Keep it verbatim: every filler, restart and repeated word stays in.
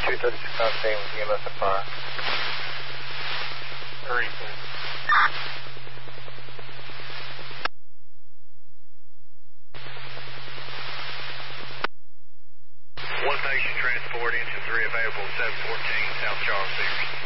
two thirty-six on staying with E M S and fire. Hurry, please. One patient transport, engine three available, seven fourteen, South Charles Sears.